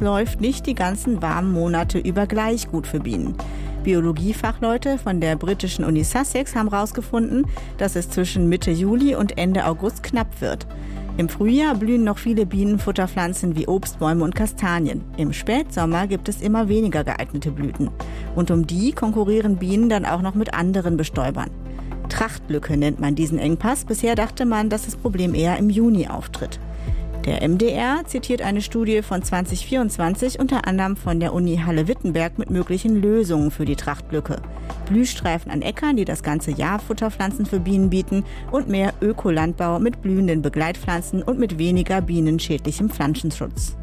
läuft nicht die ganzen warmen Monate über gleich gut für Bienen. Biologiefachleute von der britischen Uni Sussex haben herausgefunden, dass es zwischen Mitte Juli und Ende August knapp wird. Im Frühjahr blühen noch viele Bienenfutterpflanzen wie Obstbäume und Kastanien. Im Spätsommer gibt es immer weniger geeignete Blüten. Und um die konkurrieren Bienen dann auch noch mit anderen Bestäubern. Trachtlücke nennt man diesen Engpass. Bisher dachte man, dass das Problem eher im Juni auftritt. Der MDR zitiert eine Studie von 2024, unter anderem von der Uni Halle-Wittenberg, mit möglichen Lösungen für die Trachtlücke. Blühstreifen an Äckern, die das ganze Jahr Futterpflanzen für Bienen bieten, und mehr Ökolandbau mit blühenden Begleitpflanzen und mit weniger bienenschädlichem Pflanzenschutz.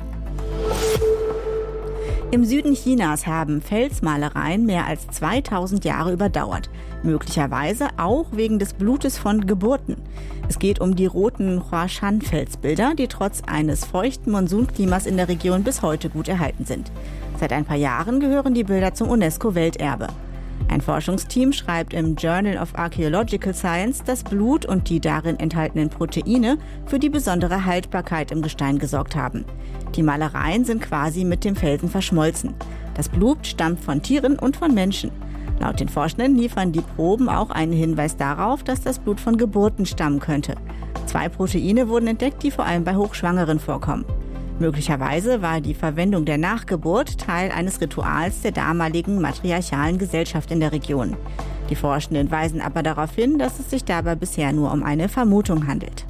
Im Süden Chinas haben Felsmalereien mehr als 2000 Jahre überdauert. Möglicherweise auch wegen des Blutes von Geburten. Es geht um die roten Huashan-Felsbilder, die trotz eines feuchten Monsunklimas in der Region bis heute gut erhalten sind. Seit ein paar Jahren gehören die Bilder zum UNESCO-Welterbe. Ein Forschungsteam schreibt im Journal of Archaeological Science, dass Blut und die darin enthaltenen Proteine für die besondere Haltbarkeit im Gestein gesorgt haben. Die Malereien sind quasi mit dem Felsen verschmolzen. Das Blut stammt von Tieren und von Menschen. Laut den Forschenden liefern die Proben auch einen Hinweis darauf, dass das Blut von Geburten stammen könnte. 2 Proteine wurden entdeckt, die vor allem bei Hochschwangeren vorkommen. Möglicherweise war die Verwendung der Nachgeburt Teil eines Rituals der damaligen matriarchalen Gesellschaft in der Region. Die Forschenden weisen aber darauf hin, dass es sich dabei bisher nur um eine Vermutung handelt.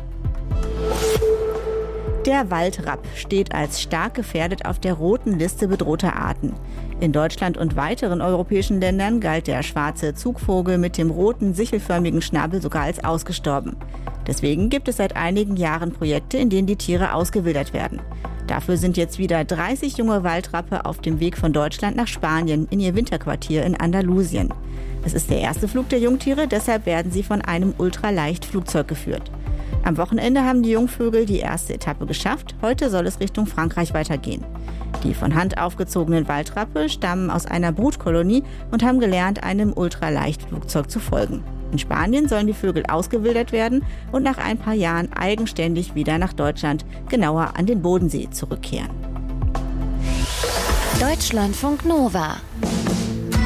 Der Waldrapp steht als stark gefährdet auf der roten Liste bedrohter Arten. In Deutschland und weiteren europäischen Ländern galt der schwarze Zugvogel mit dem roten, sichelförmigen Schnabel sogar als ausgestorben. Deswegen gibt es seit einigen Jahren Projekte, in denen die Tiere ausgewildert werden. Dafür sind jetzt wieder 30 junge Waldrappe auf dem Weg von Deutschland nach Spanien in ihr Winterquartier in Andalusien. Es ist der erste Flug der Jungtiere, deshalb werden sie von einem Ultraleichtflugzeug geführt. Am Wochenende haben die Jungvögel die erste Etappe geschafft. Heute soll es Richtung Frankreich weitergehen. Die von Hand aufgezogenen Waldrappe stammen aus einer Brutkolonie und haben gelernt, einem Ultraleichtflugzeug zu folgen. In Spanien sollen die Vögel ausgewildert werden und nach ein paar Jahren eigenständig wieder nach Deutschland, genauer an den Bodensee, zurückkehren. Deutschlandfunk Nova